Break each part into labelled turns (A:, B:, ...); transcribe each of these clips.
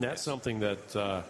A: That's something that,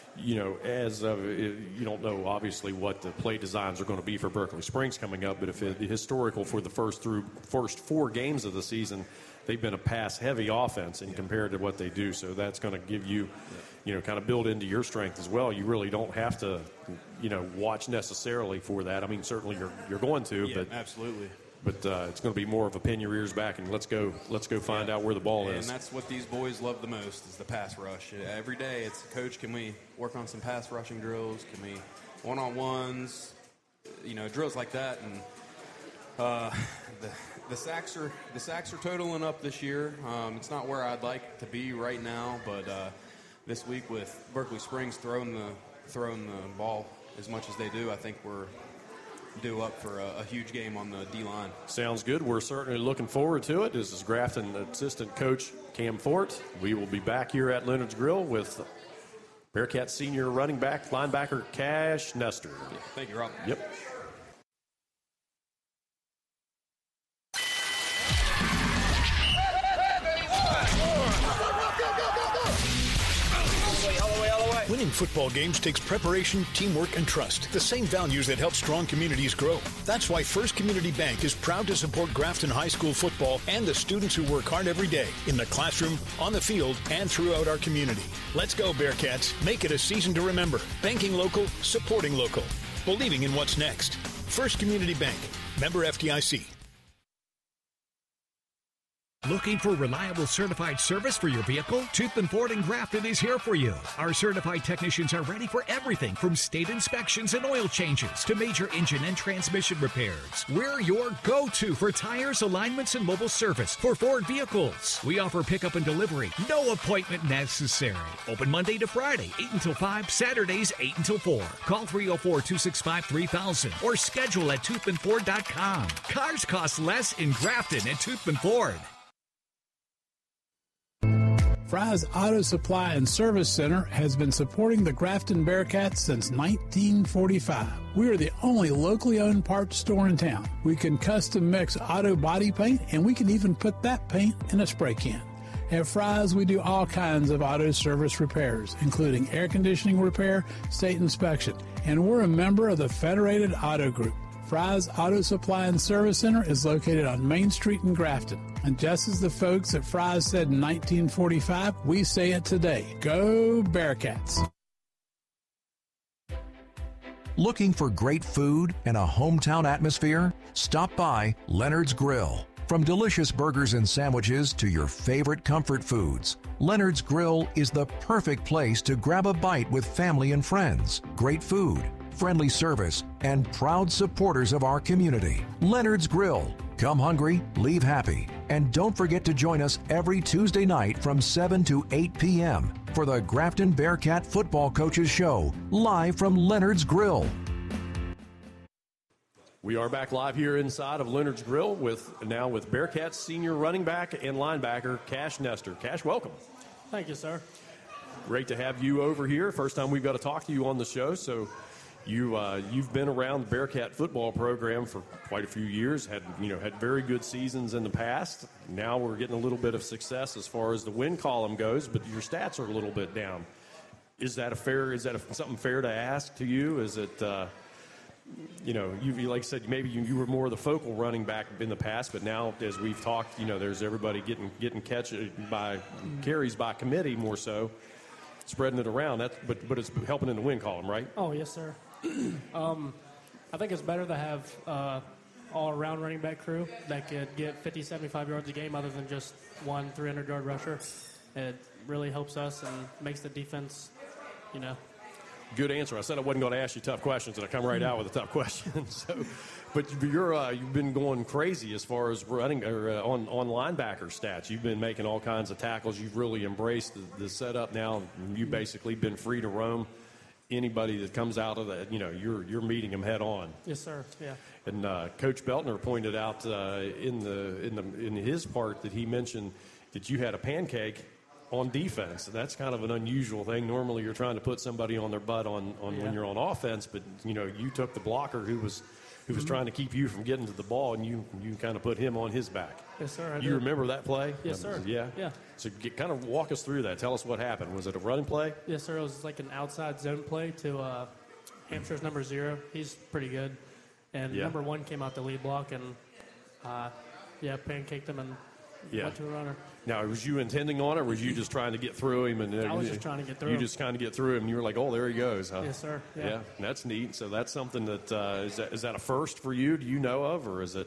A: you don't know, obviously, what the play designs are going to be for Berkeley Springs coming up, but if the historical for the first 4 games of the season, they've been a pass-heavy offense in compared to what they do. So that's going to give you, kind of build into your strength as well. You really don't have to, watch necessarily for that. I mean, certainly you're going to, but
B: absolutely.
A: But it's going to be more of a pin your ears back and let's go find out where the ball is.
B: And that's what these boys love the most is the pass rush. Every day it's, Coach, can we work on some pass rushing drills? Can we one-on-ones? Drills like that. And the sacks are totaling up this year. It's not where I'd like to be right now, but this week with Berkeley Springs throwing the ball as much as they do, I think we're due up for a huge game on the D-line.
A: Sounds good. We're certainly looking forward to it. This is Grafton assistant coach Cam Fort. We will be back here at Leonard's Grill with Bearcats senior running back, linebacker Cash Nestor.
B: Thank you, Rob.
A: Yep.
C: Winning football games takes preparation, teamwork, and trust. The same values that help strong communities grow. That's why First Community Bank is proud to support Grafton High School football and the students who work hard every day in the classroom, on the field, and throughout our community. Let's go, Bearcats. Make it a season to remember. Banking local, supporting local. Believing in what's next. First Community Bank. Member FDIC.
D: Looking for reliable certified service for your vehicle? Toothman Ford in Grafton is here for you. Our certified technicians are ready for everything from state inspections and oil changes to major engine and transmission repairs. We're your go-to for tires, alignments, and mobile service for Ford vehicles. We offer pickup and delivery. No appointment necessary. Open Monday to Friday, 8 until 5, Saturdays, 8 until 4. Call 304-265-3000 or schedule at toothmanford.com. Cars cost less in Grafton at Toothman Ford.
E: Fry's Auto Supply and Service Center has been supporting the Grafton Bearcats since 1945. We are the only locally owned parts store in town. We can custom mix auto body paint, and we can even put that paint in a spray can. At Fry's, we do all kinds of auto service repairs, including air conditioning repair, state inspection, and we're a member of the Federated Auto Group. Fry's Auto Supply and Service Center is located on Main Street in Grafton. And just as the folks at Fry's said in 1945, we say it today. Go Bearcats!
F: Looking for great food and a hometown atmosphere? Stop by Leonard's Grill. From delicious burgers and sandwiches to your favorite comfort foods, Leonard's Grill is the perfect place to grab a bite with family and friends. Great food, friendly service, and proud supporters of our community. Leonard's Grill. Come hungry, leave happy. And don't forget to join us every Tuesday night from 7 to 8 p.m. for the Grafton Bearcat Football Coaches Show, live from Leonard's Grill.
A: We are back live here inside of Leonard's Grill with Bearcats senior running back and linebacker Cash Nestor. Cash, welcome.
G: Thank you, sir.
A: Great to have you over here. First time we've got to talk to you on the show. So you've been around the Bearcat football program for quite a few years. Had very good seasons in the past. Now we're getting a little bit of success as far as the win column goes, but your stats are a little bit down. Is that something fair to ask to you? Is it you like I said, maybe you were more the focal running back in the past, but now as we've talked, there's everybody getting carries by committee more so, spreading it around. But it's helping in the win column, right?
G: Oh yes, sir. I think it's better to have all-around running back crew that could get 50, 75 yards a game other than just one 300-yard rusher. It really helps us and makes the defense,
A: Good answer. I said I wasn't going to ask you tough questions, and I come right out with a tough question. But you've been going crazy as far as running on linebacker stats. You've been making all kinds of tackles. You've really embraced the setup now. You've basically been free to roam. Anybody that comes out of that, you're meeting them head on.
G: Yes, sir. Yeah.
A: And Coach Beltner pointed out in his part that he mentioned that you had a pancake on defense. That's kind of an unusual thing. Normally you're trying to put somebody on their butt on when you're on offense, but you took the blocker who was who was trying to keep you from getting to the ball, and you kind of put him on his back.
G: Yes, sir.
A: You remember that play?
G: Yes, sir.
A: Yeah?
G: Yeah.
A: So kind of walk us through that. Tell us what happened. Was it a running play?
G: Yes, sir. It was like an outside zone play to Hampshire's number 0. He's pretty good. And number 1 came out the lead block and, pancaked him and went to a runner.
A: Now, was you intending on it, or was you just trying to get through him? And
G: I was just trying to get through him.
A: You just kind of get through him, and you were like, oh, there he goes, huh?
G: Yes, sir.
A: Yeah, that's neat. So that's something that is that a first for you? Do you know of, or is it?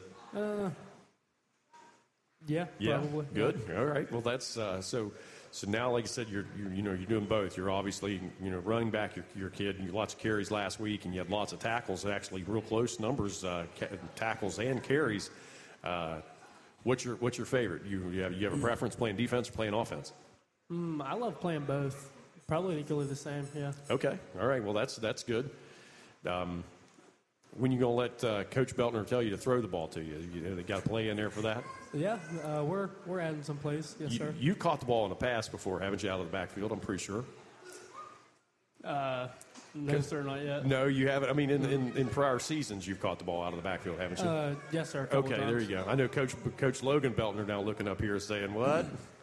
G: Yeah, probably.
A: Good. Yeah. All right. Well, that's so now, like I said, you're doing both. You're obviously running back your kid. You had lots of carries last week, and you had lots of tackles. Actually, real close numbers, tackles and carries. What's your favorite? You have a preference playing defense or playing offense?
G: I love playing both. Probably equally the same. Yeah.
A: Okay. All right. Well, that's good. When you gonna let Coach Beltner tell you to throw the ball to you? They got a play in there for that?
G: Yeah, we're adding some plays. Yes, sir.
A: You caught the ball in the past before, haven't you, out of the backfield? I'm pretty sure.
G: No, sir, not yet.
A: No, you haven't. I mean, in prior seasons, you've caught the ball out of the backfield, haven't you?
G: Yes, sir.
A: Okay, there you go. I know Coach Logan Beltner now looking up here saying, "What?"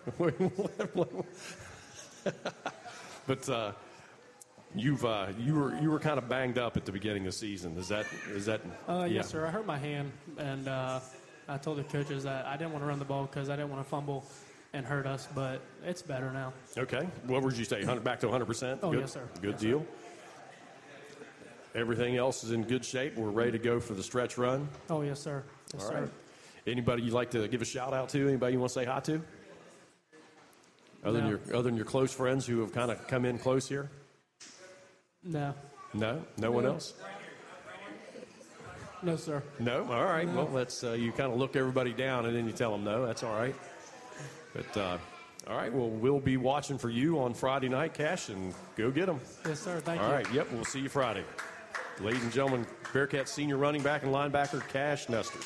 A: But you were kind of banged up at the beginning of the season. Is that?
G: Yes, sir. I hurt my hand, and I told the coaches that I didn't want to run the ball because I didn't want to fumble and hurt us. But it's better now.
A: Okay. What would you say? Back to 100%?
G: Oh,
A: good,
G: yes, sir.
A: Good
G: yes,
A: deal.
G: Sir.
A: Everything else is in good shape. We're ready to go for the stretch run.
G: Oh, yes, sir. Yes,
A: All
G: sir.
A: right. Anybody you'd like to give a shout out to? Anybody you want to say hi to? Other than your close friends who have kind of come in close here?
G: No.
A: No? No one else?
G: No, sir.
A: No? All right. No. Well, that's you kind of look everybody down and then you tell them no. That's all right. But all right. Well, we'll be watching for you on Friday night, Cash, and go get them.
G: Yes, sir. Thank you.
A: All right. Yep. We'll see you Friday. Ladies and gentlemen, Bearcats senior running back and linebacker Cash Nestor.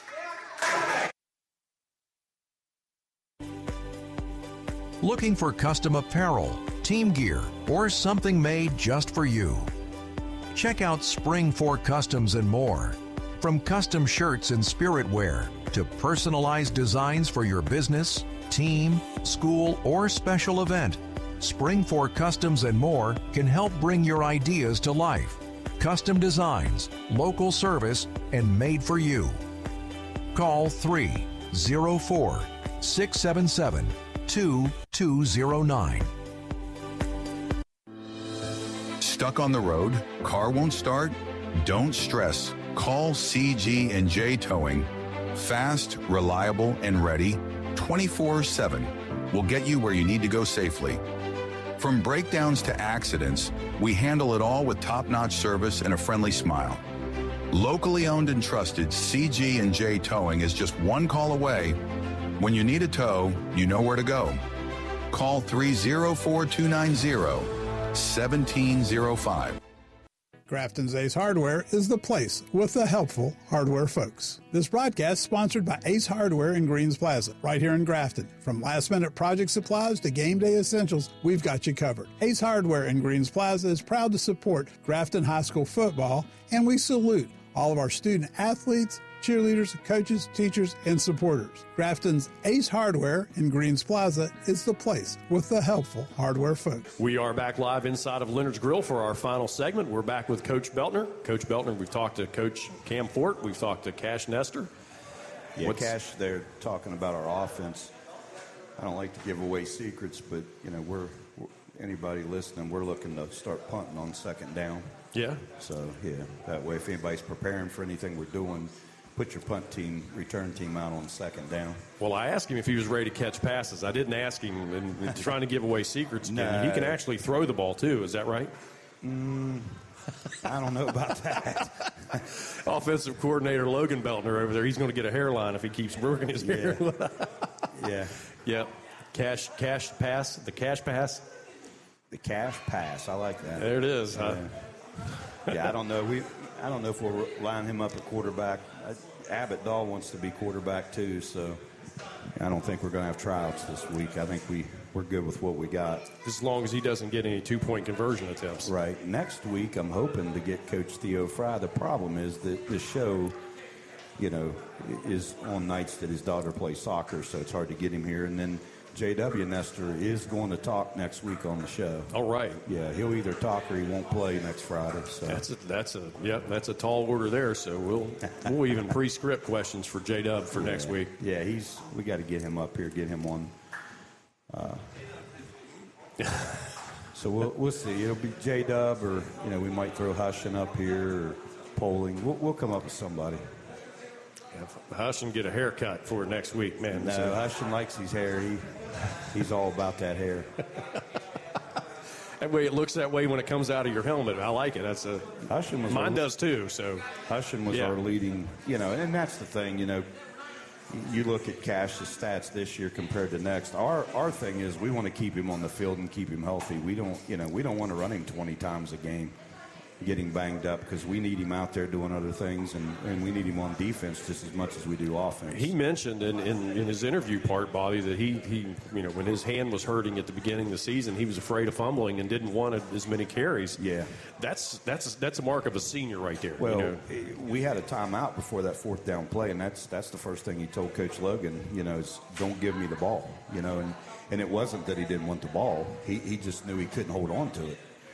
F: Looking for custom apparel, team gear, or something made just for you? Check out Spring 4 Customs and more. From custom shirts and spirit wear to personalized designs for your business, team, school, or special event, Spring 4 Customs and more can help bring your ideas to life. Custom designs, local service, and made for you. Call 304-677-2209.
H: Stuck on the road? Car won't start? Don't stress. Call CG&J Towing. Fast, reliable, and ready 24/7. We'll get you where you need to go safely. From breakdowns to accidents, we handle it all with top-notch service and a friendly smile. Locally owned and trusted, CG&J Towing is just one call away. When you need a tow, you know where to go. Call 304-290-1705.
E: Grafton's Ace Hardware is the place with the helpful hardware folks. This broadcast is sponsored by Ace Hardware in Greens Plaza, right here in Grafton. From last-minute project supplies to game day essentials, we've got you covered. Ace Hardware in Greens Plaza is proud to support Grafton High School football, and we salute all of our student athletes, cheerleaders, coaches, teachers, and supporters. Grafton's Ace Hardware in Greens Plaza is the place with the helpful hardware folks.
A: We are back live inside of Leonard's Grill for our final segment. We're back with Coach Beltner. Coach Beltner, we've talked to Coach Cam Fort. We've talked to Cash Nestor.
I: Yeah, Cash, they're talking about our offense. I don't like to give away secrets, but, we're anybody listening, we're looking to start punting on second down.
A: Yeah.
I: So, that way if anybody's preparing for anything we're doing, put your return team out on second down.
A: Well, I asked him if he was ready to catch passes. I didn't ask him and trying to give away secrets. No. He can actually throw the ball, too. Is that right?
I: I don't know about that.
A: Offensive coordinator Logan Beltner over there, he's going to get a hairline if he keeps working his hair.
I: Yeah.
A: Yep. Cash pass, the cash pass.
I: The cash pass, I like that.
A: There it is, huh?
I: Yeah, I don't know. I don't know if we'll line him up at quarterback. Abbott Dahl wants to be quarterback too, so I don't think we're going to have tryouts this week. I think we we're good with what we got.
A: As long as he doesn't get any 2-point conversion attempts.
I: Right. Next week, I'm hoping to get Coach Theo Fry. The problem is that the show, is on nights that his daughter plays soccer, so it's hard to get him here. And then J.W. Nestor is going to talk next week on the show.
A: All right.
I: Yeah, he'll either talk or he won't play next Friday. So
A: that's a tall order there. So we'll even pre-script questions for J-Dub for next week.
I: Yeah, we got to get him up here, get him on. So we'll see. It'll be J-Dub, or we might throw Hushin up here, or Poling. We'll come up with somebody.
A: Hushin get a haircut for next week, man.
I: No, Hushin likes his hair. He's all about that hair.
A: That way, it looks that way when it comes out of your helmet. I like it.
I: Hushin was
A: mine does too. So
I: Hushin was our leading, and that's the thing, You look at Cash's stats this year compared to next. Our thing is we want to keep him on the field and keep him healthy. We don't want to run him 20 times a game, getting banged up, because we need him out there doing other things, and we need him on defense just as much as we do offense. He
A: mentioned in his interview part, Bobby, that he when his hand was hurting at the beginning of the season, he was afraid of fumbling and didn't want as many carries.
I: Yeah.
A: That's a mark of a senior right there.
I: Well, we had a timeout before that fourth down play, and that's the first thing he told Coach Logan, is don't give me the ball, and it wasn't that he didn't want the ball. He just knew he couldn't hold on to it.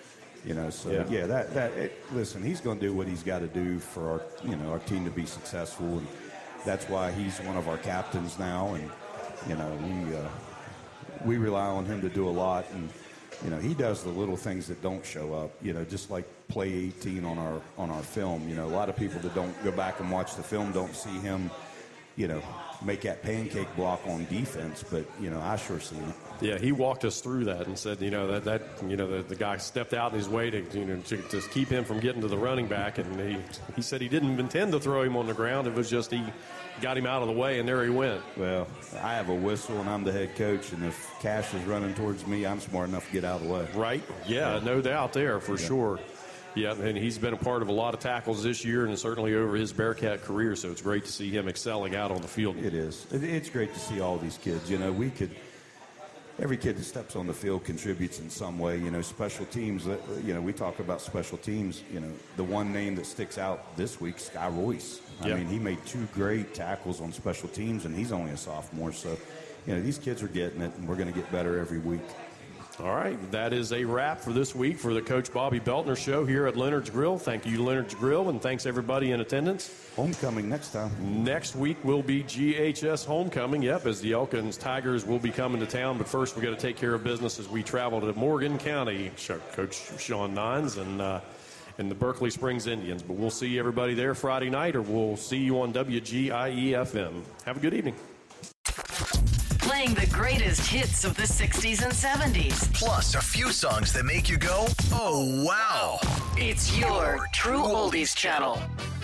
I: Listen, he's going to do what he's got to do for our team to be successful, and that's why he's one of our captains now, and we rely on him to do a lot, and he does the little things that don't show up, just like play 18 on our film. A lot of people that don't go back and watch the film don't see him, make that pancake block on defense, but I sure see it.
A: Yeah, he walked us through that and said, the guy stepped out in his way to keep him from getting to the running back, and he said he didn't intend to throw him on the ground. It was just he got him out of the way, and there he went.
I: Well, I have a whistle, and I'm the head coach, and if Cash is running towards me, I'm smart enough to get out of the way.
A: Right? Yeah, no doubt there for sure. Yeah, and he's been a part of a lot of tackles this year and certainly over his Bearcat career, so it's great to see him excelling out on the field.
I: It is. It's great to see all these kids. Every kid that steps on the field contributes in some way. Special teams, we talk about special teams. The one name that sticks out this week, Sky Royce. I mean, he made 2 great tackles on special teams, and he's only a sophomore. So, these kids are getting it, and we're going to get better every week.
A: All right, that is a wrap for this week for the Coach Bobby Beltner Show here at Leonard's Grill. Thank you, Leonard's Grill, and thanks everybody in attendance.
I: Homecoming next time.
A: Next week will be GHS Homecoming, as the Elkins Tigers will be coming to town. But first, we've got to take care of business as we travel to Morgan County. Coach Sean Nines and the Berkeley Springs Indians. But we'll see everybody there Friday night, or we'll see you on WGIE-FM. Have a good evening.
J: Playing the greatest hits of the 60s and 70s.
K: Plus a few songs that make you go, oh, wow.
J: It's your True Oldies channel.